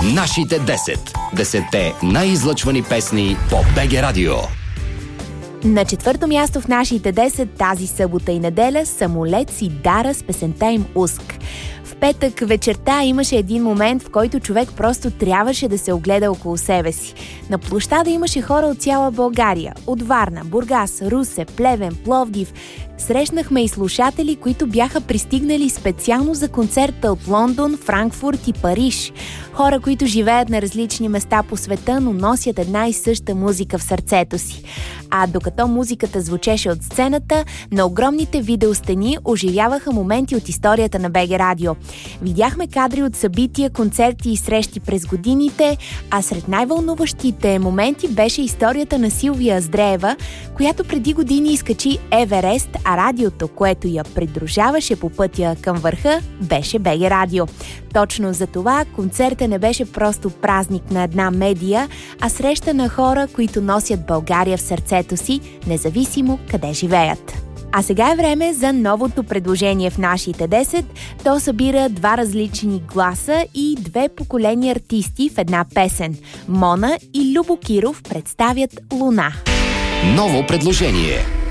Нашите 10. 10-те най-излъчвани песни по БГ Радио. На четвърто място в нашите 10 тази събота и неделя Самолет и Дара с песента им Уск. В петък вечерта имаше един момент, в който човек просто трябваше да се огледа около себе си. На площада имаше хора от цяла България. От Варна, Бургас, Русе, Плевен, Пловдив. Срещнахме и слушатели, които бяха пристигнали специално за концерта от Лондон, Франкфурт и Париж. Хора, които живеят на различни места по света, но носят една и съща музика в сърцето си. А докато музиката звучеше от сцената, на огромните видеостени оживяваха моменти от историята на БГ Радио. Видяхме кадри от събития, концерти и срещи през годините, а сред най-вълнуващите моменти беше историята на Силвия Аздреева, която преди години изкачи Еверест, а радиото, което я придружаваше по пътя към върха, беше БГ Радио. Точно за това концертът не беше просто празник на една медия, а среща на хора, които носят България в сърцето си, независимо къде живеят. А сега е време за новото предложение в нашите 10. То събира два различни гласа и две поколения артисти в една песен. Мона и Любо Киров представят Луна. Ново предложение.